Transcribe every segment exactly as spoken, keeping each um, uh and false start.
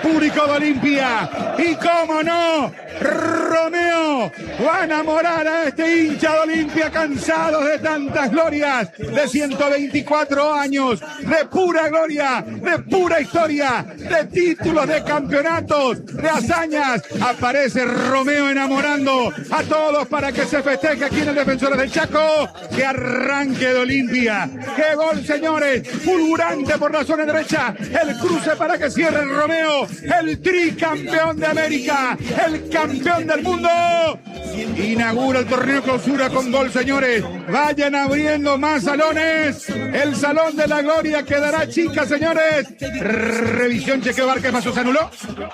público de Olimpia. Y cómo no, Romeo va a enamorar a este hincha de Olimpia, cansado de tantas glorias, de ciento veinticuatro años, de pura gloria, de pura historia, de títulos, de campeonatos, de hazañas. Aparece Romeo enamorando a todos para que se festeje aquí en el Defensores del Chaco. Que arranque de Olimpia. ¡Qué gol, señores! Fulgurante por la zona derecha. El cruce para que cierre Romeo. El tricampeón de América. El campeón del mundo. Inaugura el torneo clausura con gol, señores. Vayan abriendo más salones. El Salón de la Gloria quedará chica, señores. Revisión, chequeo, ¿qué pasó? ¿Se anuló?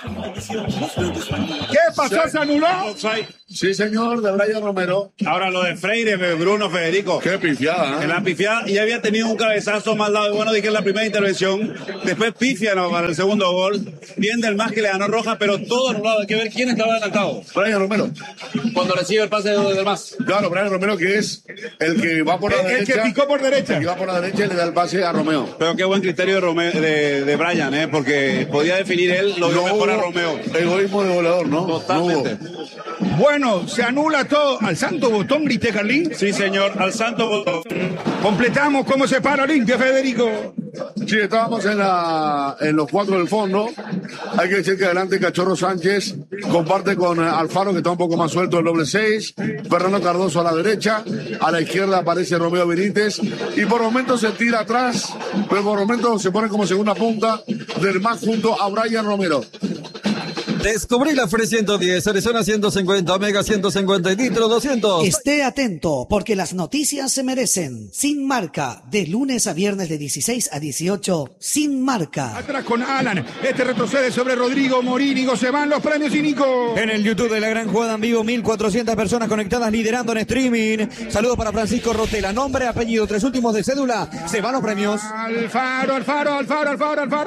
¿Qué pasó? ¿Se anuló? Sí, señor, de Brian Romero. Ahora lo de Freire, Bruno, Federico. Qué pifiada, ¿eh? En la pifiada, y había tenido un cabezazo mal dado. Y bueno, dije en la primera intervención. Después pifia no, para el segundo gol. Bien del más que le ganó Roja, pero todo anulado. Hay que ver quién estaba adelantado. Brian Romero. Cuando recibe el pase de, del más. Claro, Brian Romero, que es el que va por la el, derecha. El que picó por derecha. El que va por la derecha y le da el pase a Romeo. Pero qué buen criterio de, Romeo, de, de Brian, ¿eh? Porque podía definir él, lo dio mejor a Romeo. Egoísmo de goleador, ¿no? Totalmente. No. Bueno, se anula todo. Al santo botón, grité, Carlín. Sí, señor, al santo botón. Completamos cómo se para Olimpia, Federico. Sí, estábamos en, la, en los cuatro del fondo. Hay que decir que adelante Cachorro Sánchez comparte con Alfaro, que está un poco más suelto el doble seis. Fernando Cardoso a la derecha. A la izquierda aparece Romeo Benítez. Y por momentos se tira atrás, pero por momentos se pone como segunda punta del más junto a Brian Romero. Descubrí la Free ciento diez, Arizona ciento cincuenta, Omega ciento cincuenta y Nitro doscientos. Esté atento, porque las noticias se merecen. Sin Marca, de lunes a viernes de dieciséis a dieciocho, Sin Marca. Atrás con Alan, este retrocede sobre Rodrigo Morínigo, se van los premios y Nico. En el YouTube de La Gran Jugada en vivo, mil cuatrocientas personas conectadas liderando en streaming. Saludos para Francisco Rotela, nombre, apellido, tres últimos de cédula, se van los premios. Alfaro, Alfaro, Alfaro, Alfaro, Alfaro,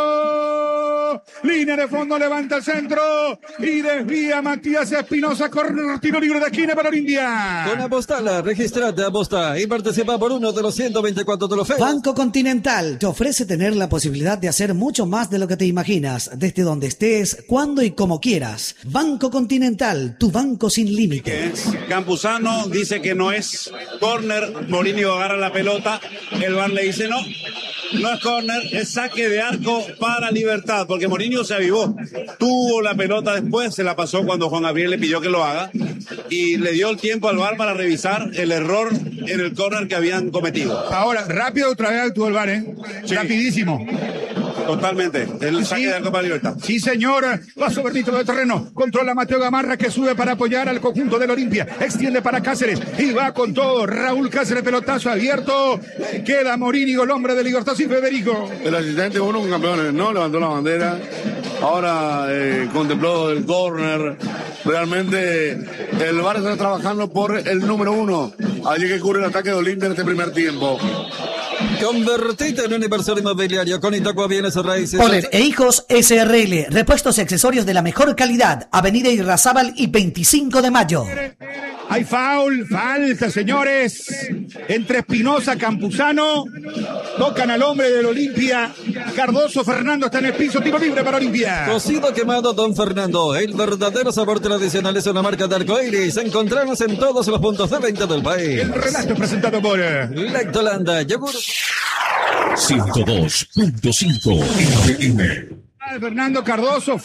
Alfaro. Línea de fondo, levanta el centro y desvía Matías Espinosa, corner, tiro libre de esquina para Olimpia. Con Apostala, registrate a Aposta y participa por uno de los ciento veinticuatro trofeos. Banco Continental te ofrece tener la posibilidad de hacer mucho más de lo que te imaginas, desde donde estés, cuando y como quieras. Banco Continental, tu banco sin límites. Campuzano dice que no es córner, Morínigo agarra la pelota, el V A R le dice no. No es córner, es saque de arco para Libertad, porque Morínigo se avivó. Tuvo la pelota después, se la pasó cuando Juan Gabriel le pidió que lo haga y le dio el tiempo al V A R para revisar el error en el córner que habían cometido. Ahora, rápido otra vez actuó el V A R, ¿eh? Sí. Rapidísimo. Totalmente, el saque sí, de arco para Libertad. Sí, señor, va sobre el de terreno, controla Mateo Gamarra, que sube para apoyar al conjunto del Olimpia, extiende para Cáceres y va con todo. Raúl Cáceres, pelotazo abierto, queda Morínigo, el hombre de Libertad, sí, Federico. El asistente, uno con campeones, no levantó la bandera, ahora eh, contempló el córner. Realmente el V A R está trabajando por el número uno, allí que ocurre el ataque de Olimpia en este primer tiempo. Convertite en un inversor inmobiliario con Itacua Bienes Raíces. Poler e Hijos S R L, repuestos y accesorios de la mejor calidad. Avenida Irrazábal y veinticinco de mayo. Hay foul, falta, señores, entre Espinosa, Campuzano, tocan al hombre del Olimpia, Cardoso, Fernando está en el piso, tiro libre para Olimpia. Cocido quemado Don Fernando, el verdadero sabor tradicional es una marca de arcoíris, encontramos en todos los puntos de venta del país. El relato presentado por Lactolanda, yogur. ciento dos punto cinco F M. Fernando Cardoso,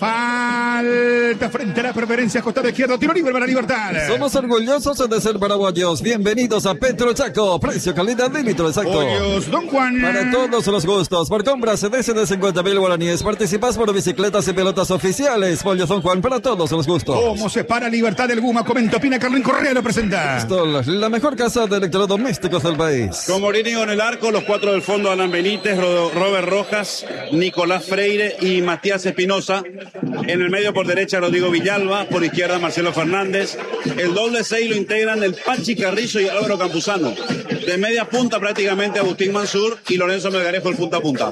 falta frente a la preferencia costado izquierdo, tiro libre para Libertad. Somos orgullosos de ser paraguayos. Bienvenidos a Petro Chaco. Precio, calidad, límite exacto. Pollos Don Juan. Para todos los gustos. Por compras C D C de cincuenta mil guaraníes. Participas por bicicletas y pelotas oficiales. Pollos Don Juan para todos los gustos. ¿Cómo se para Libertad del Guma? Comenta, opina, Carlín Correa lo presenta. Stol, la mejor casa de electrodomésticos del país. Con Morínigo en el arco, los cuatro del fondo, Alan Benítez, Robert Rojas, Nicolás Freire y Matías Espinosa. En el medio por derecha Rodrigo Villalba, por izquierda Marcelo Fernández. El doble seis lo integran el Pachi Carrizo y Álvaro Campuzano. De media punta prácticamente Agustín Mansur y Lorenzo Melgarejo el punta a punta.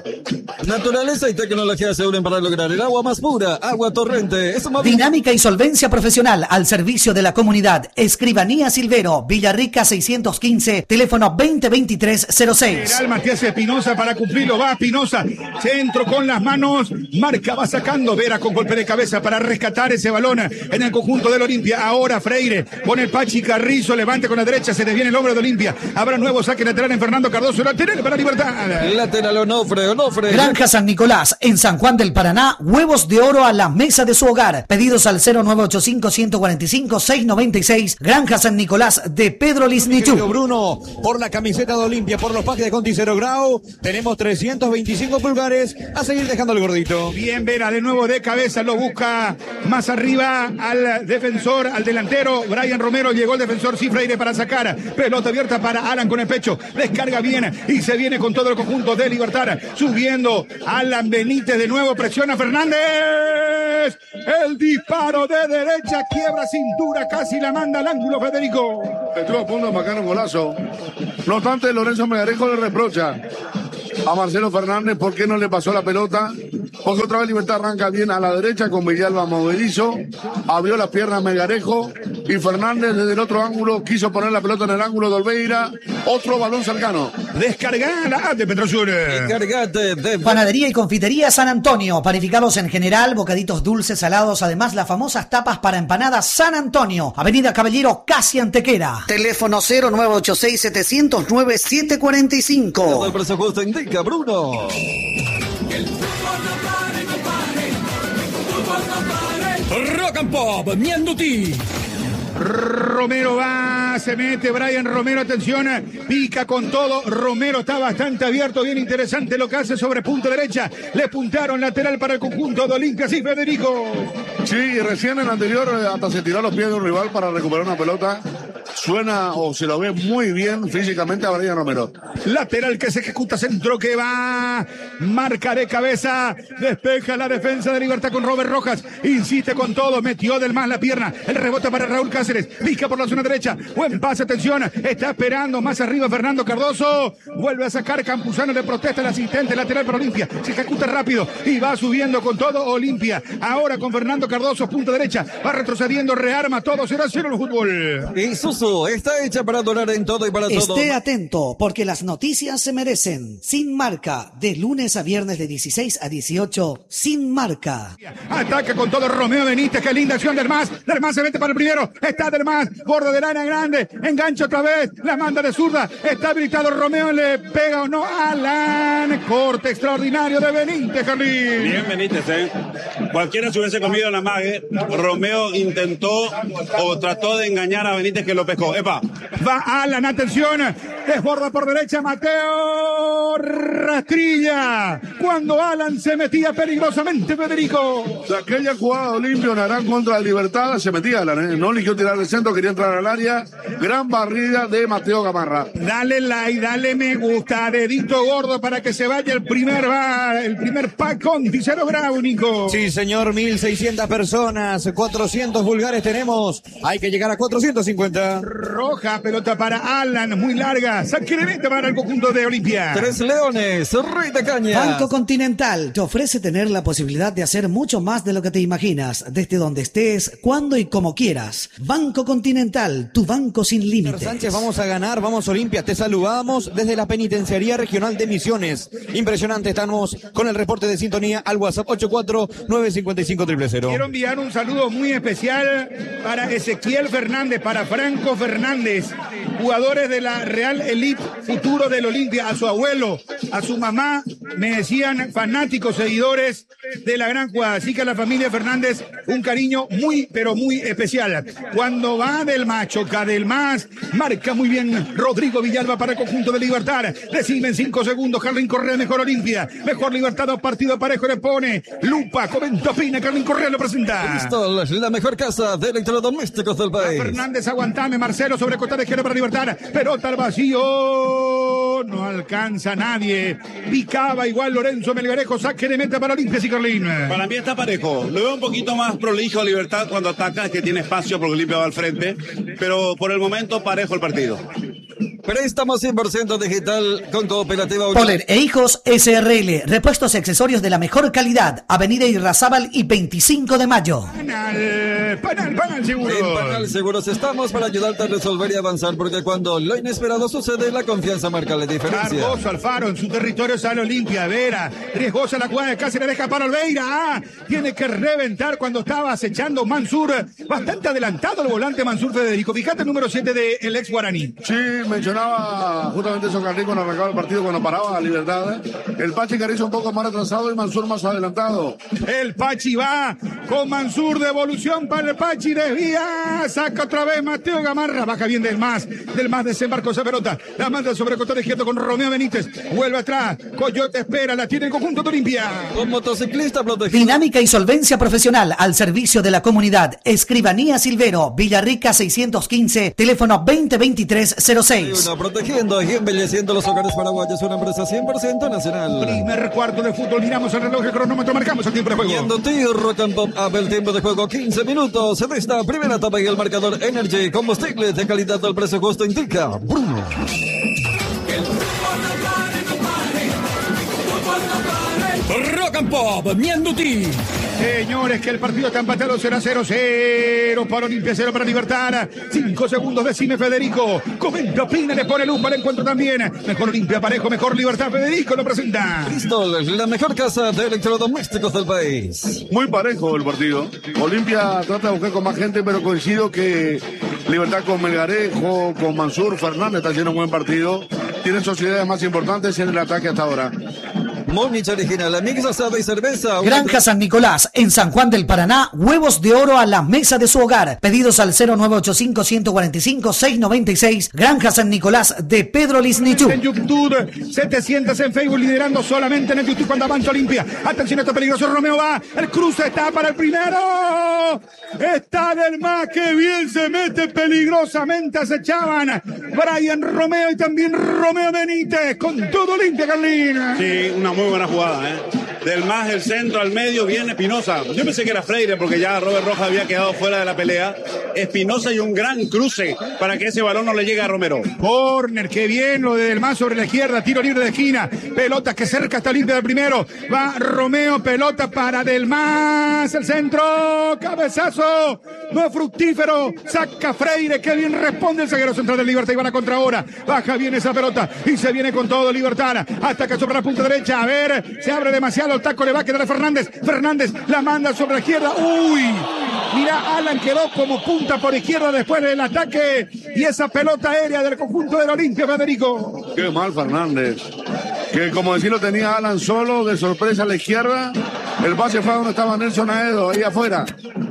Naturaleza y tecnología se unen para lograr el agua más pura, agua torrente. Es una... Dinámica y solvencia profesional al servicio de la comunidad. Escribanía Silvero, Villarrica seiscientos quince, teléfono veinte veintitrés cero seis. General Matías Espinosa para cumplirlo, va Espinosa, centro con las manos, marca, va sacando, Vera con golpe de cabeza para rescatar ese balón en el conjunto del Olimpia. Ahora Freire, pone el Pachi Carrizo, levante con la derecha, se desviene el hombre de Olimpia. Habrá nuevo saque lateral en Fernando Cardoso, lateral para Libertad. Lateral Onofre, Onofre. Granja San Nicolás, en San Juan del Paraná, huevos de oro a la mesa de su hogar. Pedidos al cero nueve ocho cinco, uno cuatro cinco, seis nueve seis. Granja San Nicolás de Pedro Lisnichú. Bruno, por la camiseta de Olimpia, por los paques de Conti Cero Grau, tenemos trescientos veinticinco pulgares. A seguir dejando el gordito. Bien, Vera, de nuevo de cabeza, lo busca más arriba al defensor, al delantero. Brian Romero, llegó el defensor, sí, Freire para sacar. Pelota abierta para Alan con el pecho. Descarga bien y se viene con todo el conjunto de Libertad. Subiendo Alan Benítez, de nuevo presiona Fernández. El disparo de derecha, quiebra cintura, casi la manda al ángulo, Federico. Estuvo a punto de marcar un golazo. No obstante, Lorenzo Melgarejo le reprocha a Marcelo Fernández por qué no le pasó la pelota, porque otra vez Libertad arranca bien a la derecha con Villalba movedizo, abrió las piernas Melgarejo y Fernández desde el otro ángulo quiso poner la pelota en el ángulo de Olveira, otro balón cercano. Descargada de Petrosur. Descargate de... Panadería y confitería San Antonio, panificados en general, bocaditos dulces, salados, además las famosas tapas para empanadas San Antonio, Avenida Caballero, casi Antequera. Teléfono cero nueve ocho seis, siete cero nueve, siete cuatro cinco. Todo el presupuesto indica, Bruno. Rock and Pop, Mianduti. Romero va, se mete Brian Romero, atención, pica con todo, Romero está bastante abierto, bien interesante lo que hace sobre punta derecha, le puntaron lateral para el conjunto de Olimpia, sí, Federico. Sí, recién en el anterior hasta se tiró a los pies de un rival para recuperar una pelota, suena o se lo ve muy bien físicamente a Brian Romero. Lateral que se ejecuta, centro que va, marca de cabeza, despeja la defensa de Libertad con Robert Rojas, insiste con todo, metió del más la pierna, el rebote para Raúl Cáceres, pica por la zona derecha, buen pase, atención, está esperando más arriba Fernando Cardoso, vuelve a sacar Campuzano, le protesta el asistente lateral para Olimpia, se ejecuta rápido y va subiendo con todo Olimpia, ahora con Fernando Cardoso, punta derecha, va retrocediendo, rearma todo, cero a cero el fútbol. Isuzu está hecha para durar en todo y para todo. Esté atento, porque las noticias se merecen. Sin Marca, de lunes a viernes de dieciséis a dieciocho, Sin Marca. Ataca con todo Romeo Benítez, qué linda acción del Más, del Más se mete para el primero, está del Más, borde del área grande, engancha otra vez, la manda de zurda, está habilitado Romeo, le pega o no, Alan, corte extraordinario de Benítez, Carlín. Bien Benítez, eh. Cualquiera se hubiese comido la mague, Romeo intentó o trató de engañar a Benítez que lo pescó, epa. Va Alan, atención, desborda por derecha Mateo Rastrilla, cuando Alan se metía peligrosamente, Federico. De aquella jugada de Olimpia Narán contra la Libertad, se metía Alan, ¿eh? No eligió tirar el centro, quería entrar al área, gran barrida de Mateo Gamarra. Dale like, dale me gusta, dedito gordo para que se vaya el primer va, el primer pack con Ticero Grau, Nico. Sí, señor, mil seiscientas personas, cuatrocientos vulgares tenemos, hay que llegar a cuatrocientos cincuenta. Roja, pelota para Alan, muy larga, saque de meta para el conjunto de Olimpia. Tres Leones, Rey de Caña. Banco Continental te ofrece tener la posibilidad de hacer mucho más de lo que te imaginas, desde donde estés, cuando y como quieras. Banco Continental, tu banco sin límites. Sánchez, vamos a ganar, vamos Olimpia, te saludamos desde la Penitenciaría Regional de Misiones. Impresionante, estamos con el reporte de sintonía al WhatsApp ocho cuatro nueve cinco cinco cero cero cero. Quiero enviar un saludo muy especial para Ezequiel Fernández, para Franco Fernández, jugadores de la Real Elite Futuro del Olimpia, a su abuelo, a su mamá, me decían fanáticos, seguidores de la gran jugada. Así que a la familia Fernández, un cariño muy, pero muy especial. Cuando va del macho, del más, marca muy bien Rodrigo Villalba para el conjunto de Libertad. Decime en cinco segundos, Carlín Correa, mejor Olimpia, mejor Libertad, partido parejo le pone. Lupa, comenta, opina, Carlín Correa lo presenta. Listo, la mejor casa de electrodomésticos del país. Fernández, aguantame, Marcelo, sobre costada izquierda para Libertad, pelota al vacío, no alcanza nadie, picaba igual Lorenzo Melgarejo, saque de meta para Olimpia y Carlín. Para mí está parejo, lo veo un poquito más prolijo a Libertad cuando ataca, es que tiene espacio porque Olimpia va al frente, pero por el momento parejo el partido. Préstamos cien por ciento digital con Cooperativa Unión. Poler e Hijos S R L. Repuestos y accesorios de la mejor calidad. Avenida Irrazábal y veinticinco de mayo. Panal, Panal, Panal Seguros. En Panal Seguros estamos para ayudarte a resolver y avanzar, porque cuando lo inesperado sucede, la confianza marca la diferencia. Cardoso Alfaro en su territorio sale Olimpia. Vera, riesgosa la jugada, casi le deja para Olveira. Ah, tiene que reventar cuando estaba acechando Mansur. Bastante adelantado el volante Mansur Federico. Fíjate el número siete del ex guaraní. Sí, mencionaba justamente eso Carlín cuando arrancaba el partido, cuando paraba a Libertad. El Pachi Carrizo un poco más retrasado y Mansur más adelantado. El Pachi va con Mansur, devolución para el Pachi, desvía, saca otra vez Mateo Gamarra, baja bien del más, del más desembarco esa pelota, la manda sobre el costado izquierdo con Romeo Benítez, vuelve atrás, Coyote espera, la tiene el conjunto de Olimpia. Con motociclista protegido. Dinámica y solvencia profesional al servicio de la comunidad. Escribanía Silvero, Villarrica seiscientos quince, teléfono veinte veintitrés cero seis. Uno, protegiendo y embelleciendo los hogares paraguayos, una empresa cien por ciento nacional. Primer cuarto de fútbol, miramos el reloj, el cronómetro, marcamos el tiempo de juego. Viendo ti, Rock and Pop, abre el tiempo de juego, quince minutos de esta primera etapa y el marcador Energy, combustible de calidad al precio justo, indica Bruno. Rock and Pop, Mianduti. Señores, que el partido está empatado cero a cero, cero para Olimpia, cero para Libertad. Cinco segundos, decime Federico. Comenta, opina, le pone luz para el encuentro también. Mejor Olimpia, parejo, mejor Libertad. Federico lo presenta. Bristol, la mejor casa de electrodomésticos del país. Muy parejo el partido. Olimpia trata de buscar con más gente, pero coincido que Libertad con Melgarejo, con Mansur Fernández está haciendo un buen partido. Tienen sociedades más importantes en el ataque hasta ahora. Mónich original, amigos asada y cerveza. Granja San Nicolás, en San Juan del Paraná, huevos de oro a la mesa de su hogar. Pedidos al cero nueve ocho cinco, uno cuatro cinco, seis nueve seis. Granja San Nicolás de Pedro Lisnichú. En YouTube, setecientos en Facebook, liderando solamente en el YouTube cuando avanza Olimpia. Atención, esto es peligroso, Romeo va, el cruce está para el primero. Está del más, que bien se mete peligrosamente, acechaban Brian Romeo y también Romeo Benítez, con todo Olimpia, Carlina. Sí, una muy buena jugada, ¿eh? Del más, el centro al medio, viene Espinosa. Yo pensé que era Freire porque ya Robert Rojas había quedado fuera de la pelea. Espinosa y un gran cruce para que ese balón no le llegue a Romero. Corner, qué bien lo de Del Más sobre la izquierda, tiro libre de esquina. Pelota que cerca está Olimpia del primero. Va Romeo, pelota para Del Más, el centro, cabezazo, no es fructífero. Saca Freire, qué bien responde el zaguero central de Libertad y van a contrahora. Baja bien esa pelota y se viene con todo Libertad. Ataca sobre la punta derecha, a ver, se abre demasiado. El taco le va a quedar a Fernández. Fernández la manda sobre la izquierda. Uy, mira, Alan quedó como punta por izquierda después del ataque. Y esa pelota aérea del conjunto del Olimpia, Federico. Qué mal Fernández. Que como decirlo tenía Alan solo, de sorpresa a la izquierda. El pase fue donde estaba Nelson Aedo, ahí afuera.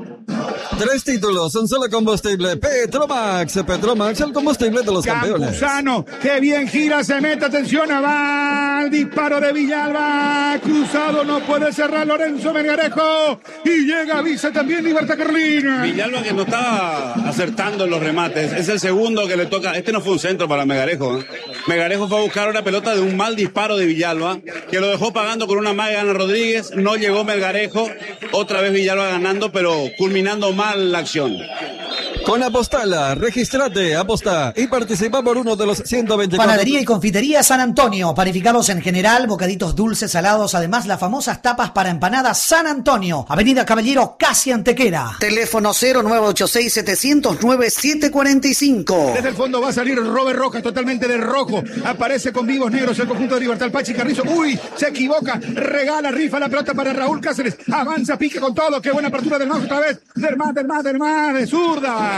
Tres títulos, un solo combustible. Petromax, Petromax, el combustible de los campeones. Campuzano, qué bien gira, se mete, atención, va el disparo de Villalba, cruzado, no puede cerrar Lorenzo Melgarejo, y llega Vice también, Libertad, Carlina. Villalba, que no estaba acertando en los remates, es el segundo que le toca. Este no fue un centro para Melgarejo, ¿eh? Melgarejo fue a buscar una pelota de un mal disparo de Villalba, que lo dejó pagando con una maga de Ana Rodríguez. No llegó Melgarejo, otra vez Villalba ganando, pero culminando mal la acción. Con Apostala, registrate, aposta y participa por uno de los ciento veinticuatro. Panadería y confitería San Antonio, panificados en general, bocaditos dulces, salados, además las famosas tapas para empanadas San Antonio, Avenida Caballero, casi Antequera. Teléfono cero nueve ocho seis, siete cero nueve, siete cuatro cinco. Desde el fondo va a salir Robert Rojas, totalmente de rojo, aparece con vivos negros el conjunto de Libertad, Pachi Carrizo, uy, se equivoca, regala, rifa la pelota para Raúl Cáceres, avanza, pique con todo, qué buena apertura del más otra vez, del más, del más, del más, de zurda.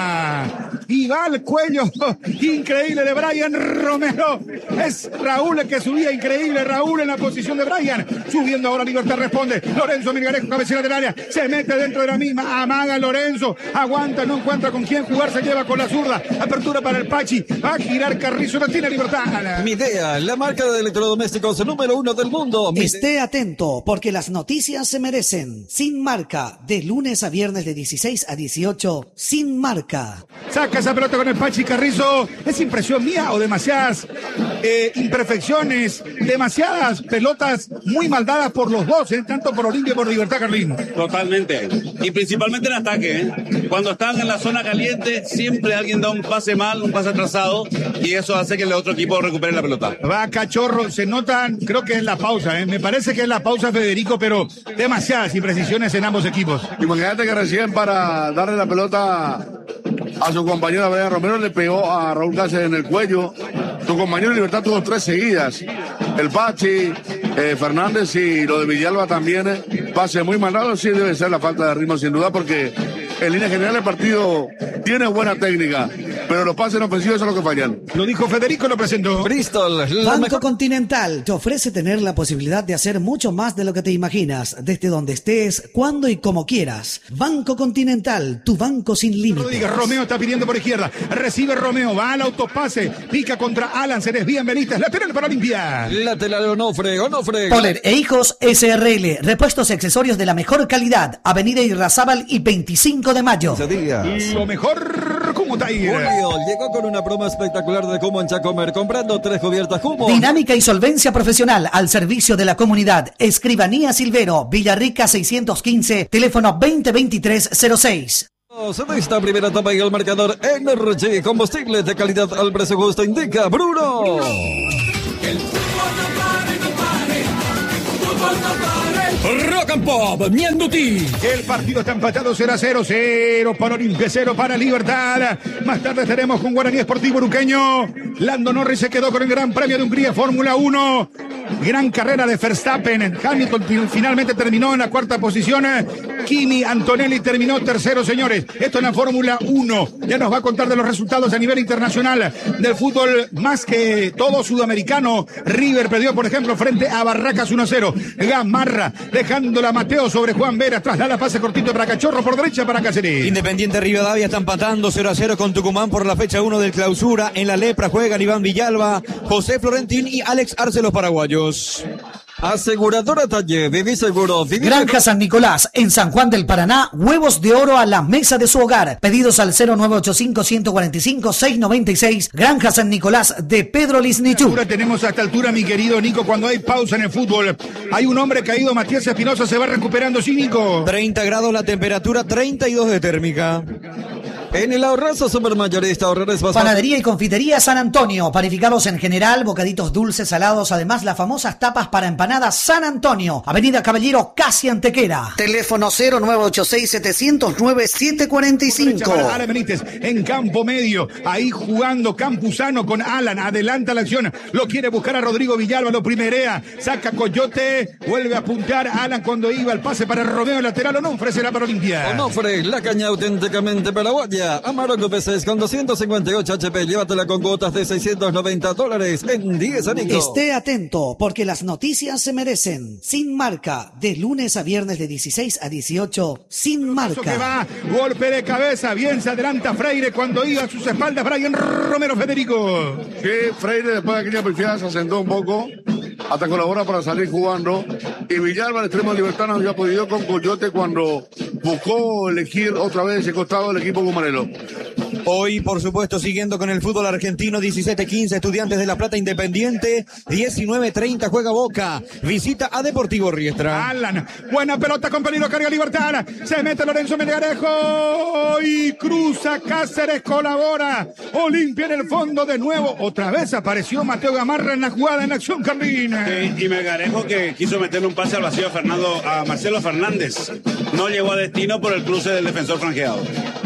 Y va al cuello increíble de Brian Romero. Es Raúl el que subía, increíble Raúl en la posición de Brian. Subiendo ahora Libertad, responde Lorenzo Melgarejo, cabecera del área, se mete dentro de la misma, amaga Lorenzo, aguanta, no encuentra con quién jugar, se lleva con la zurda, apertura para el Pachi, va a girar Carrizo, no tiene Libertad. Midea, la marca de electrodomésticos número uno del mundo. Midea. Esté atento, porque las noticias se merecen. Sin Marca, de lunes a viernes de dieciséis a dieciocho, Sin Marca. Saca esa pelota con el Pachi Carrizo. ¿Es impresión mía o demasiadas eh, imperfecciones, demasiadas pelotas muy mal dadas por los dos, eh, tanto por Olimpia como por Libertad, Carlín. Totalmente. Y principalmente en ataque, ¿eh? Cuando están en la zona caliente, siempre alguien da un pase mal, un pase atrasado, y eso hace que el otro equipo recupere la pelota. Va Cachorro, se notan, creo que es la pausa, ¿eh? Me parece que es la pausa, Federico, pero demasiadas imprecisiones en ambos equipos. Imagínate que recién para darle la pelota a su compañero Brian Romero le pegó a Raúl Cáceres en el cuello. Su compañero Libertad tuvo tres seguidas. El Pachi, eh, Fernández y lo de Villalba también. Eh, pase muy mal dado, sí debe ser la falta de ritmo sin duda, porque en línea general el partido tiene buena técnica, pero los pases ofensivos son los que fallan. Lo dijo Federico, lo presentó. Bristol. Banco Mejor... Continental te ofrece tener la posibilidad de hacer mucho más de lo que te imaginas, desde donde estés, cuando y como quieras. Banco Continental, tu banco sin límites. Rodríguez, Romeo está pidiendo por izquierda, recibe Romeo, va al autopase, pica contra Alan, se desvían Benítez, lateral para Olimpia. Lateral Onofre, Onofre. Poler e Hijos S R L, repuestos y accesorios de la mejor calidad, Avenida Irrazábal y veinticinco de mayo. Lo mejor como Tiger. Julio llegó con una promo espectacular de Cumo en Chacomer, comprando tres cubiertas Cumo. Dinámica y solvencia profesional al servicio de la comunidad. Escribanía Silvero, Villarrica seiscientos quince, teléfono veinte veintitrés cero seis. De esta primera etapa y el marcador Energy, combustible de calidad al precio justo, indica Bruno. El fútbol no pare, no pare. Fútbol no pare. Rock and Pop, Mianduti. El partido está empatado cero a cero, cero para Olimpia, cero para Libertad. Más tarde estaremos con Guaraní Esportivo Uruqueño. Lando Norris se quedó con el Gran Premio de Hungría Fórmula uno. Gran carrera de Verstappen. Hamilton finalmente terminó en la cuarta posición. Kimi Antonelli terminó tercero, señores. Esto en la Fórmula uno. Ya nos va a contar de los resultados a nivel internacional del fútbol, más que todo sudamericano. River perdió, por ejemplo, frente a Barracas uno a cero. Gamarra dejándola a Mateo sobre Juan Vera. Traslada pase cortito para Cachorro, por derecha para Cáceres. Independiente Rivadavia está empatando cero a cero con Tucumán por la fecha uno del clausura. En la Lepra juegan Iván Villalba, José Florentín y Alex Arce, los paraguayos. Aseguradora Talle, viví seguro. Viví Granja seguro. San Nicolás, en San Juan del Paraná, huevos de oro a la mesa de su hogar. Pedidos al cero nueve ocho cinco, uno cuatro cinco, seis nueve seis. Granja San Nicolás de Pedro Lisnichú. Ahora tenemos a esta altura, mi querido Nico, cuando hay pausa en el fútbol. Hay un hombre caído, Matías Espinosa, se va recuperando, sí, Nico. treinta grados la temperatura, treinta y dos de térmica. En el ahorrazo supermayorista, ahorrarás más. Panadería y confitería San Antonio, panificados en general, bocaditos dulces, salados, además las famosas tapas para empanadas San Antonio, Avenida Caballero, casi Antequera. Teléfono cero nueve ocho seis, siete cero nueve, siete cuatro cinco. Alan Benítez en campo medio, ahí jugando Campuzano con Alan, adelanta la acción, lo quiere buscar a Rodrigo Villalba, lo primerea, saca Coyote, vuelve a apuntar a Alan cuando iba el pase para Romeo, lateral o no, ofrecerá para Olimpia. Onofre, la caña auténticamente paraguaya. Amarok P seis con doscientos cincuenta y ocho H P, llévatela con cuotas de seiscientos noventa dólares en diez años. Esté atento, porque las noticias se merecen. Sin marca, de lunes a viernes de dieciséis a dieciocho, sin marca. Que va, golpe de cabeza, bien se adelanta Freire cuando iba a sus espaldas Brian Romero, Federico. Sí, Freire después de aquella pifiada se asentó un poco, hasta colabora para salir jugando. Y Villalba, el extremo de Libertad, no había podido con Coyote cuando buscó elegir otra vez ese costado del equipo cumanero. Hoy, por supuesto, siguiendo con el fútbol argentino, diecisiete quince, Estudiantes de La Plata Independiente, diecinueve treinta juega Boca, visita a Deportivo Riestra. Alan, buena pelota con peligro, carga Libertad, se mete Lorenzo Melgarejo y cruza Cáceres, colabora, Olimpia en el fondo de nuevo, otra vez apareció Mateo Gamarra en la jugada, en la acción, Carlina. Sí, y Melgarejo que quiso meterle un pase al vacío a, Fernando, a Marcelo Fernández, no llegó a destino por el cruce del defensor franjeado.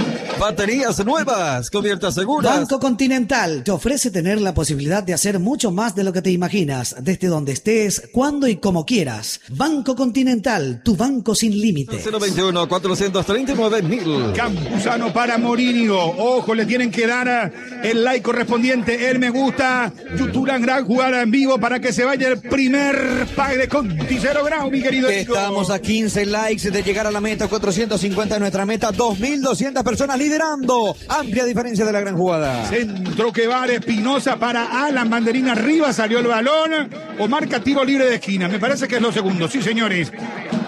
Baterías nuevas, cubiertas seguras. Banco Continental te ofrece tener la posibilidad de hacer mucho más de lo que te imaginas, desde donde estés, cuando y como quieras. Banco Continental, tu banco sin límites. cero veintiuno, cuatrocientos treinta y nueve mil. Campuzano para Morinio. Ojo, le tienen que dar el like correspondiente, el me gusta. Yuturan, gran jugada en vivo para que se vaya el primer pack de Conti cero grado, mi querido Nico. Estamos a quince likes de llegar a la meta, cuatrocientos cincuenta nuestra meta, dos mil doscientas personas liderando. Amplia diferencia de la gran jugada. Centro que va de Espinosa para Alan, banderina arriba, salió el balón o marca tiro libre de esquina. Me parece que es lo segundo, sí, señores.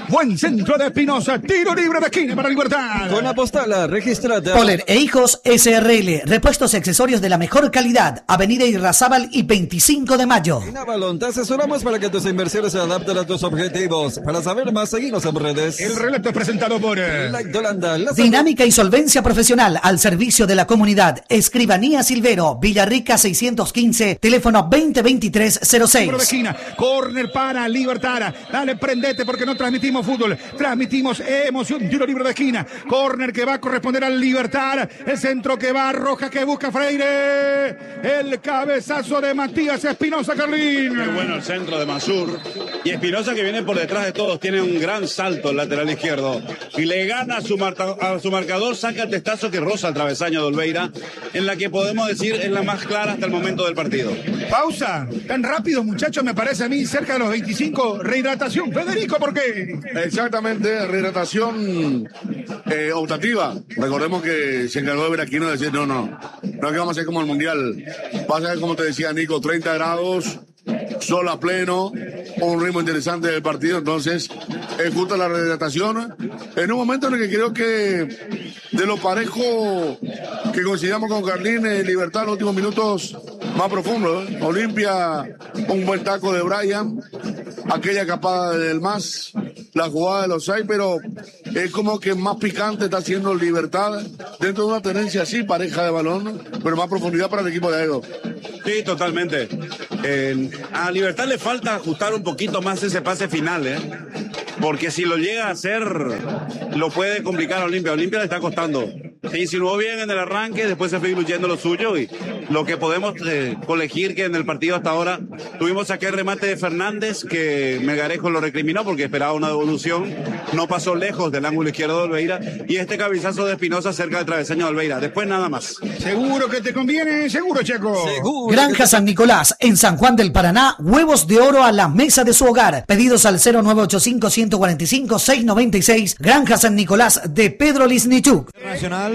Buen centro de Espinosa. Tiro libre de esquina para Libertad. Con Apostala, registrate. Poller e Hijos S R L. Repuestos y accesorios de la mejor calidad. Avenida Irrazábal y veinticinco de mayo. En Avalon te asesoramos para que tus inversiones se adapten a tus objetivos. Para saber más, seguinos en redes. El relato es presentado por Light Holanda. La Dinámica y solvencia profesional al servicio de la comunidad. Escribanía Silvero, Villarrica seiscientos quince, teléfono veinte veintitrés cero seis. de esquina, córner para Libertad. Dale, prendete porque no transmitimos fútbol, transmitimos emoción. Tiro libre de esquina, córner que va a corresponder al Libertad. El centro que va a Roja, que busca Freire. El cabezazo de Matías Espinosa, Carlín. Qué bueno el centro de Mansur. Y Espinosa, que viene por detrás de todos, tiene un gran salto el lateral izquierdo. Y le gana a su, marca, a su marcador, saca el testazo que roza el travesaño de Olveira, en la que podemos decir es la más clara hasta el momento del partido. Pausa. Tan rápido, muchachos, me parece a mí, cerca de los veinticinco. Rehidratación. Federico, ¿por qué? Exactamente, rehidratación eh, optativa. Recordemos que se encargó de Veraquino de decir, no, no, no es que vamos a hacer como el Mundial. Va a ser, como te decía Nico, treinta grados, sol a pleno, un ritmo interesante del partido. Entonces, es justo la rehidratación. En un momento en el que creo que de lo parejo que coincidamos con Carlín, eh, Libertad en los últimos minutos más profundo, ¿eh? Olimpia, un buen taco de Brian, aquella capada del más, la jugada de los seis, pero es como que más picante está haciendo Libertad dentro de una tenencia así, pareja de balón, pero más profundidad para el equipo de Edo. Sí, totalmente. Eh, a Libertad le falta ajustar un poquito más ese pase final, ¿eh? Porque si lo llega a hacer, lo puede complicar a Olimpia. Olimpia le está costando. Se insinuó bien en el arranque, después se fue diluyendo lo suyo, y lo que podemos eh, colegir que en el partido hasta ahora tuvimos aquel remate de Fernández que Melgarejo lo recriminó porque esperaba una devolución, no pasó lejos del ángulo izquierdo de Olveira, y este cabezazo de Espinosa cerca del travesaño de Olveira. Después nada más. Seguro que te conviene, seguro, Checo. Seguro. Granja San Nicolás, en San Juan del Paraná, huevos de oro a la mesa de su hogar. Pedidos al cero nueve ocho cinco, uno cuatro cinco, seis nueve seis. Granja San Nicolás de Pedro Lisnichuk. Nacional.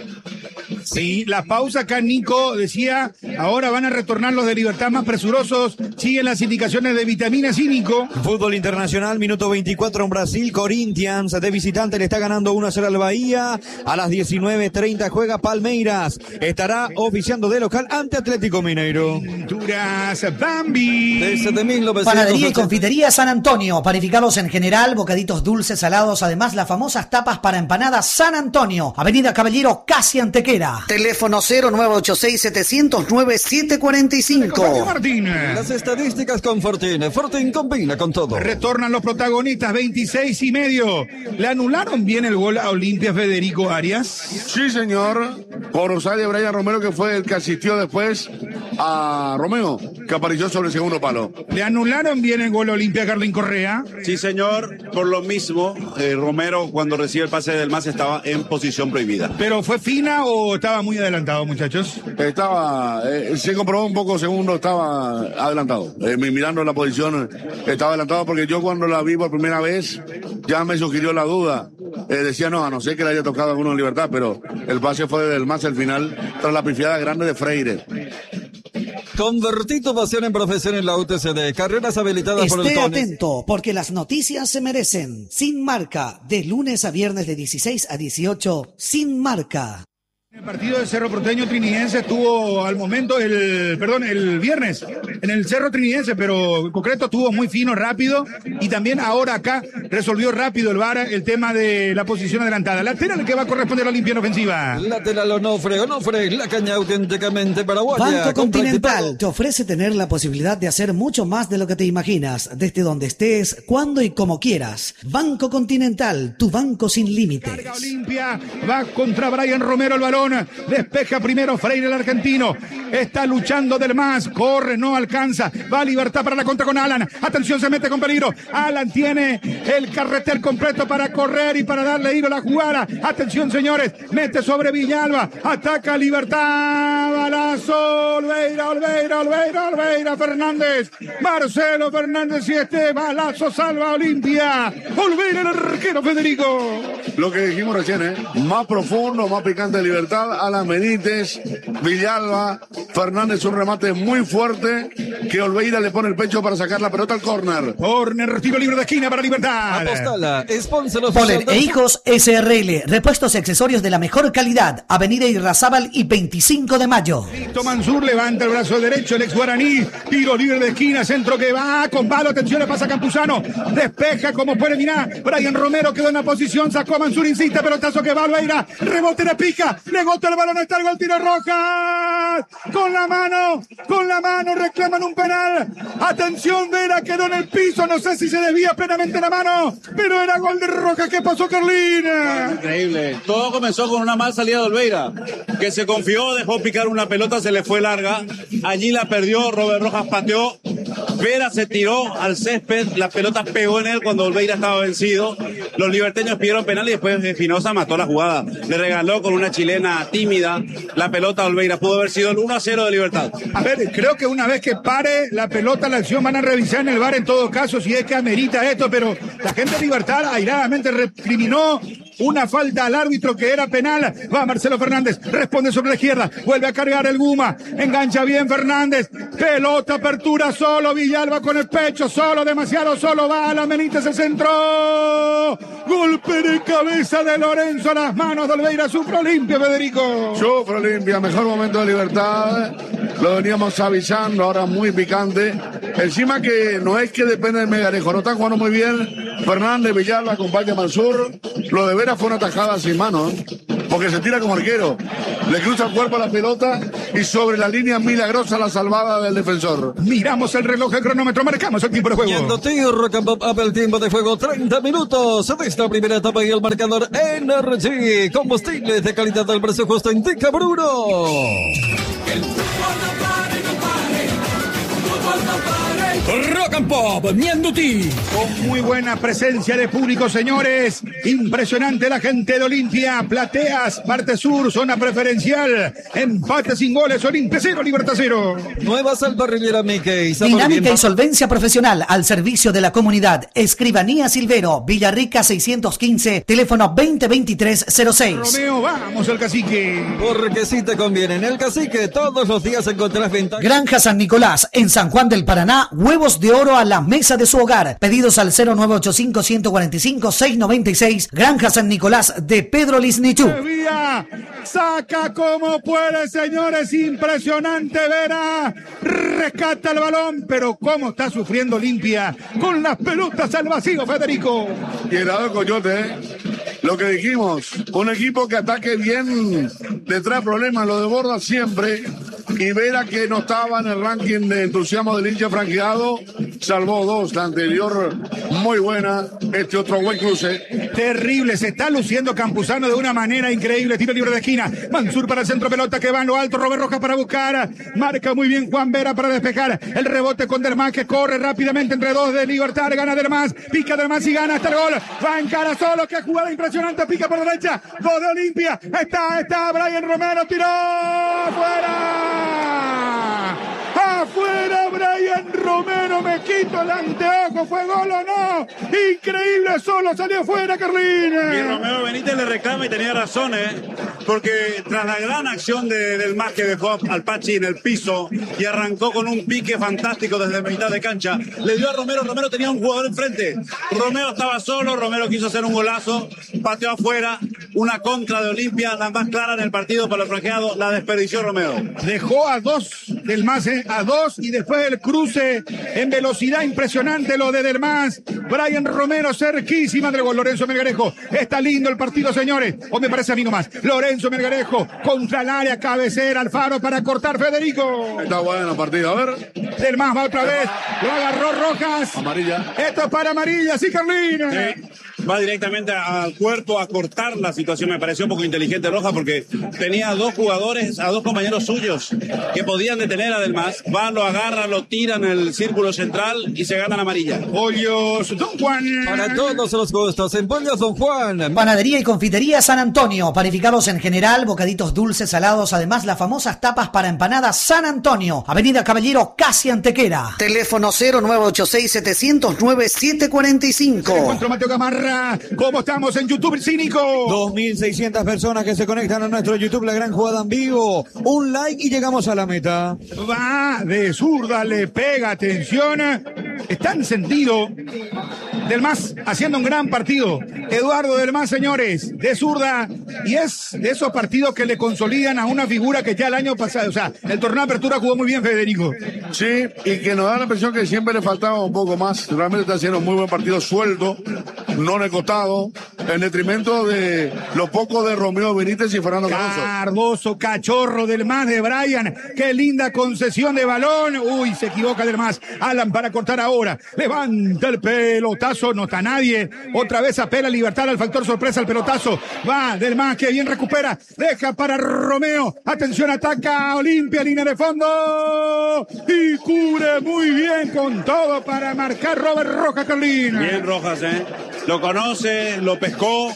Sí, la pausa acá, Nico decía, ahora van a retornar los de Libertad más presurosos, siguen las indicaciones de vitaminas y Nico. Fútbol internacional, minuto veinticuatro en Brasil. Corinthians de visitante le está ganando uno a cero al Bahía. A las diecinueve treinta juega Palmeiras. Estará oficiando de local ante Atlético Mineiro. Pinturas Bambi. Desde mil novecientos Panadería y confitería San Antonio. Panificados en general, bocaditos dulces, salados. Además, las famosas tapas para empanadas San Antonio. Avenida Caballero, casi Antequera. Teléfono cero nueve ocho seis, siete cero cero, nueve siete cuatro cinco. Martín. Las estadísticas con Fortín. Fortín combina con todo. Retornan los protagonistas, veintiséis y medio. ¿Le anularon bien el gol a Olimpia, Federico Arias? Sí, señor. Por Rosario Brian Romero, que fue el que asistió después a Romeo, que apareció sobre el segundo palo. ¿Le anularon bien el gol a Olimpia, Carlín Correa? Sí, señor. Por lo mismo, eh, Romero, cuando recibe el pase del más, estaba en posición prohibida. ¿Pero fue fina o estaba muy adelantado, muchachos? Estaba, eh, se comprobó un poco segundo, estaba adelantado. Eh, mirando la posición, estaba adelantado porque yo cuando la vi por primera vez, ya me sugirió la duda. Eh, decía, no, a no ser que le haya tocado a alguno en Libertad, pero el pase fue del más al final, tras la pifiada grande de Freire. Convertí tu pasión en profesión en la U T C D. Carreras habilitadas por el Esté CONIS. atento, porque las noticias se merecen. Sin Marca, de lunes a viernes de dieciséis a dieciocho, Sin Marca. El partido del Cerro Porteño Trinidense estuvo al momento, el perdón, el viernes, en el Cerro Trinidense, pero en concreto estuvo muy fino, rápido, y también ahora acá resolvió rápido el V A R el tema de la posición adelantada. Lateral que va a corresponder a Olimpia en ofensiva. Lateral Onofre, Onofre, la caña auténticamente paraguaya. Banco Compra Continental equipado. te ofrece tener la posibilidad de hacer mucho más de lo que te imaginas, desde donde estés, cuando y como quieras. Banco Continental, tu banco sin límites. Carga Olimpia, va contra Brian Romero el balón, despeja primero Freire el argentino, está luchando del más, corre, no alcanza, va a Libertad para la contra con Alan, atención, se mete con peligro, Alan tiene el carretel completo para correr y para darle hilo a la jugada, atención señores, mete sobre Villalba, ataca Libertad, balazo, Olveira, Olveira, Olveira, Olveira, Fernández, Marcelo Fernández y este balazo salva a Olimpia, Olveira el arquero Federico. Lo que dijimos recién, ¿eh? Más profundo, más picante de Libertad. Libertad a las Benítez, Villalba, Fernández, un remate muy fuerte, que Olveira le pone el pecho para sacar la pelota al córner. Córner, tiro libre de esquina para Libertad. Apostala, sponsor Polen oficial e de... Hijos S R L, repuestos y accesorios de la mejor calidad, Avenida Irrazábal y veinticinco de mayo. Listo, Mansur levanta el brazo derecho, el ex guaraní, tiro libre de esquina, centro que va con Valo, atención, le pasa a Campuzano, despeja como puede, mirá, Brian Romero quedó en la posición, sacó a Mansur, insiste, pelotazo que va Olveira, rebote de pica, le gota el balón, está el gol, tiro Rojas, con la mano, con la mano, reclaman un penal, atención, Vera quedó en el piso, no sé si se desvía plenamente la mano, pero era gol de Rojas. ¿Qué pasó, Carlina? Increíble, todo comenzó con una mal salida de Olveira, que se confió, dejó picar una pelota, se le fue larga, allí la perdió, Robert Rojas pateó, Vera se tiró al césped, la pelota pegó en él cuando Olveira estaba vencido, los liberteños pidieron penal y después Espinosa mató la jugada, le regaló con una chilena tímida la pelota a Olveira, pudo haber sido el uno a cero de Libertad. A ver, creo que una vez que pare la pelota, la acción, van a revisar en el V A R en todo caso si es que amerita esto, pero la gente de Libertad airadamente recriminó una falta al árbitro que era penal. Va Marcelo Fernández, responde sobre la izquierda, vuelve a cargar el Guma, engancha bien Fernández, pelota, apertura, solo Villalba con el pecho, solo, demasiado solo, va a la Benítez, el centro, golpe de cabeza de Lorenzo a las manos de Olveira, sufre Olimpia, Federico. Sufre Olimpia, mejor momento de Libertad, lo veníamos avisando, ahora muy picante, encima que no es que depende del Megarejo, no están jugando muy bien Fernández, Villalba, acompaña a Mansur, lo de Vera fue una tajada sin mano, porque se tira como arquero, le cruza el cuerpo a la pelota y sobre la línea milagrosa la salvada del defensor. Miramos el reloj, el cronómetro, marcamos el tiempo de juego. Yendo tío, Rock and Pop Up, el tiempo de juego, treinta minutos de esta primera etapa y el marcador Energy, combustibles de calidad al precio justo, indica Bruno. El fútbol no pare, no pare, el fútbol no pare. Rock and Pop, Mianduti. Con muy buena presencia de público, señores. Impresionante la gente de Olimpia. Plateas, parte sur, zona preferencial. Empate sin goles, Olimpia cero, Libertad cero. Nueva Salva Riviera Mickey. Dinámica y solvencia profesional al servicio de la comunidad. Escribanía Silvero, Villarrica seiscientos quince, teléfono veinte veintitrés cero seis. Romeo, vamos al Cacique. Porque si te conviene en el Cacique, todos los días encontrarás ventajas. Granja San Nicolás, en San Juan del Paraná, huevos de oro a la mesa de su hogar. Pedidos al cero nueve ocho cinco, uno cuatro cinco, seis nueve seis. Granja San Nicolás de Pedro Lisnichú. Sevilla saca como puede, señores. Impresionante, Vera. Rescata el balón, pero cómo está sufriendo Olimpia con las pelotas al vacío, Federico. Y el lado Coyote, ¿eh? Lo que dijimos, un equipo que ataque bien, le trae problemas, lo desborda siempre. Y Vera, que no estaba en el ranking de entusiasmo del hincha franqueado, salvó dos. La anterior muy buena, este otro buen cruce. Terrible, se está luciendo Campuzano de una manera increíble. Tiro libre de esquina, Mansur para el centro, pelota que va en lo alto, Robert Rojas para buscar, marca muy bien Juan Vera para despejar, el rebote con Dermás que corre rápidamente entre dos de Libertad, gana Dermás, pica Dermás y gana hasta el gol, va en cara solo, qué jugada impresionante, pica por derecha, gol de Olimpia, está, está Brian Romero, tiró, fuera. Afuera Brian Romero, me quito el anteojo, ¿fue gol o no? Increíble, solo salió fuera, Carlina. Y Romero Benítez le reclama y tenía razón, ¿eh? Porque tras la gran acción de, del más que dejó al Pachi en el piso y arrancó con un pique fantástico desde mitad de cancha, le dio a Romero, Romero tenía un jugador enfrente, Romero estaba solo, Romero quiso hacer un golazo, pateó afuera, una contra de Olimpia, la más clara en el partido para el franqueado, la desperdició Romero. Dejó a dos del más, ¿eh? A dos y después el cruce en velocidad impresionante lo de Dermás. Brian Romero cerquísima del gol. Lorenzo Melgarejo, está lindo el partido, señores, o me parece a mí nomás. Lorenzo Melgarejo contra el área, cabecera, Alfaro para cortar, Federico. Está bueno el partido, a ver. Dermás va otra vez, lo agarró Rojas. Amarilla. Esto es para amarilla, sí, Carlina. Sí. Va directamente al cuerpo a cortar la situación. Me pareció un poco inteligente Rojas porque tenía a dos jugadores, a dos compañeros suyos que podían detener a Delmas. Va, lo agarra, lo tira en el círculo central y se gana la amarilla. Pollos Don Juan. Para todos los gustos, en Pollos Don Juan. Panadería y confitería San Antonio, panificados en general, bocaditos dulces, salados, además las famosas tapas para empanadas San Antonio, Avenida Caballero, casi Antequera. Teléfono cero nueve ocho seis, siete cero nueve, siete cuatro cinco. Encuentro Mateo Gamarra. Hola, ¿cómo estamos en YouTube, Cínico? dos mil seiscientas personas que se conectan a nuestro YouTube, La Gran Jugada en vivo. Un like y llegamos a la meta. Va de zurda, le pega, atención. Está en sentido. Del Mas haciendo un gran partido. Eduardo Del Mas, señores, de zurda. Y es de esos partidos que le consolidan a una figura que ya el año pasado, o sea, el torneo de apertura jugó muy bien, Federico. Sí, y que nos da la impresión que siempre le faltaba un poco más. Realmente está haciendo un muy buen partido suelto, no recostado, en detrimento de lo poco de Romeo Benítez y Fernando Cardoso. Cardoso, cachorro Del Mas de Brian. Qué linda concesión de balón. Uy, se equivoca Del Mas. Alan para cortar ahora. Levanta el pelotazo. No está nadie. Otra vez apela Libertad al factor sorpresa. El pelotazo. Va Del Mas, que bien recupera. Deja para Romeo. Atención, ataca Olimpia. Línea de fondo. Y cubre muy bien con todo para marcar Robert Rojas, Carlina. Bien Rojas, ¿eh? Lo conoce, lo pescó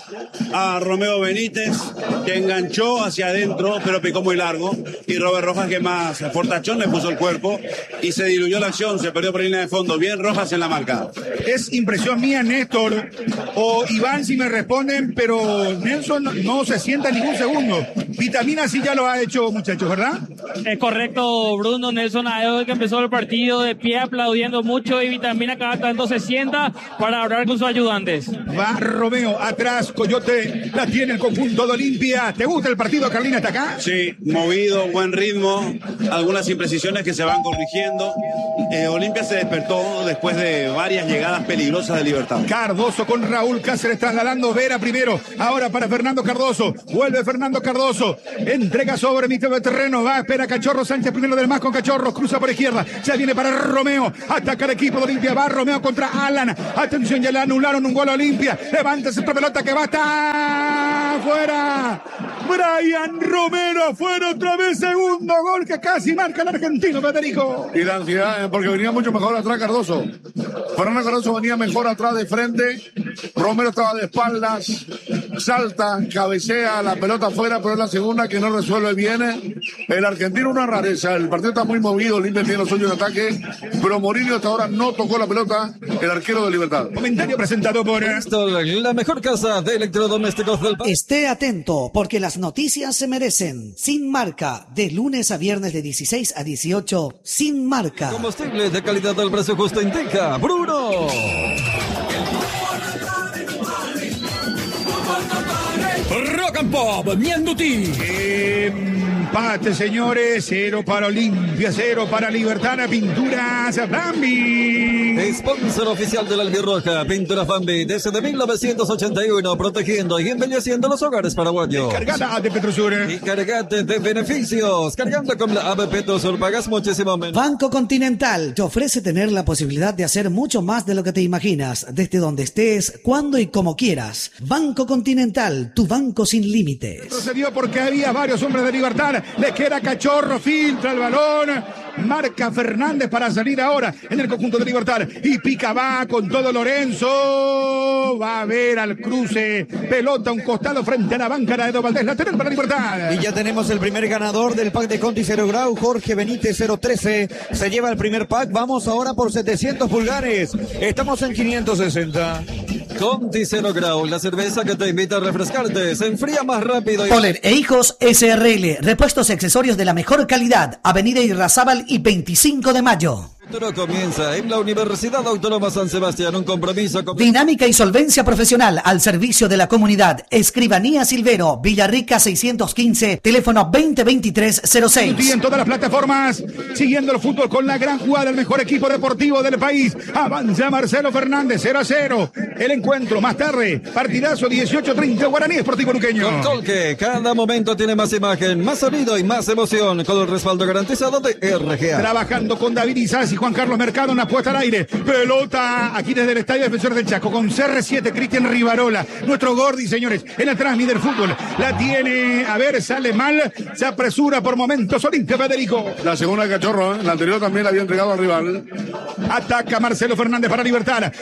a Romeo Benítez, que enganchó hacia adentro, pero picó muy largo. Y Robert Rojas, que más fortachón, le puso el cuerpo y se diluyó la acción, se perdió por línea de fondo. Bien Rojas en la marca. Es impresión mía, Néstor, o Iván, si me responden, pero Nelson no, no se sienta ningún segundo. Vitamina sí ya lo ha hecho, muchachos, ¿verdad? Es correcto, Bruno. Nelson Aedo, que empezó el partido de pie aplaudiendo mucho, y Vitamina cada tanto se sienta para hablar con sus ayudantes. Va Romeo, atrás, Coyote, la tiene el conjunto de Olimpia. ¿Te gusta el partido, Carlina, hasta acá? Sí, movido, buen ritmo, algunas imprecisiones que se van corrigiendo. Eh, Olimpia se despertó después de varias llegadas peligrosas de Libertad. Cardoso con Raúl Cáceres trasladando Vera primero, ahora para Fernando Cardoso, vuelve Fernando Cardoso, entrega sobre mitad de terreno, va, espera Cachorro Sánchez primero Del Mas con Cachorro, cruza por izquierda, ya viene para Romeo, ataca el equipo de Olimpia, va Romeo contra Alan, atención, ya le anularon un gol a Olimpia, levanta esa pelota que va hasta fuera, Brian Romero, fuera otra vez, segundo gol que casi marca el argentino, Federico. Y la ansiedad, eh, porque venía mucho mejor atrás Cardoso. Fernando Cardoso venía mejor atrás de frente, Romero estaba de espaldas, salta, cabecea, la pelota afuera, pero es la segunda que no resuelve bien. El argentino una rareza, el partido está muy movido, Olimpia tiene los suyos de ataque, pero Mourinho hasta ahora no tocó la pelota, el arquero de Libertad. Comentario presentado por Bristol, la mejor casa de electrodomésticos del país. Esté atento, porque las noticias se merecen. Sin Marca, de lunes a viernes de dieciséis a dieciocho, Sin Marca. Combustible de calidad del precio justo indica Bruno. Rock and Pop, Mianduti. Empate, señores. Cero para Olimpia, cero para Libertad. Pinturas Bambi. Sponsor oficial de la Albirroja, Pinturas Bambi, desde mil novecientos ochenta y uno, protegiendo y embelleciendo los hogares paraguayos. Cargada de Petrosur. Y cargate de beneficios. Cargando con la A B Petrosur pagas muchísimo menos. Banco Continental te ofrece tener la posibilidad de hacer mucho más de lo que te imaginas, desde donde estés, cuando y como quieras. Banco Continental, tu banco sin límites. Procedió porque había varios hombres de Libertad. Le queda Cachorro, filtra el balón. Marca Fernández para salir ahora en el conjunto de Libertad. Y pica va con todo Lorenzo. Va a ver al cruce. Pelota a un costado frente a la banca de Edo Valdés. Lateral para Libertad. Y ya tenemos el primer ganador del pack de Conti Cero Grau, Jorge Benítez cero trece. Se lleva el primer pack. Vamos ahora por setecientos pulgares. Estamos en quinientos sesenta. Conti Cero Grau, la cerveza que te invita a refrescarte. Se enfría más rápido. Y... Poler e Hijos S R L. Repuestos y accesorios de la mejor calidad. Avenida Irrazábal y veinticinco de mayo. El futuro comienza en la Universidad Autónoma San Sebastián. Un compromiso con... Dinámica y solvencia profesional al servicio de la comunidad. Escribanía Silvero, Villarrica seiscientos quince, teléfono veinte veintitrés cero seis. Y en todas las plataformas, siguiendo el fútbol con la gran jugada del mejor equipo deportivo del país. Avanza Marcelo Fernández, cero a cero. El encuentro más tarde, partidazo dieciocho treinta, Guaraní Esportivo Luqueño. Con Colque, cada momento tiene más imagen, más sonido y más emoción, con el respaldo garantizado de R G A. Trabajando con David Isas y Juan Carlos Mercado en la puesta al aire. Pelota aquí desde el Estadio Defensores del Chaco con C R siete, Cristian Rivarola. Nuestro Gordi, señores, en el transmit del fútbol. La tiene, a ver, sale mal, se apresura por momentos Olimpia, Federico. La segunda de Cachorro, ¿eh? La anterior también la había entregado al rival. Ataca Marcelo Fernández para Libertad.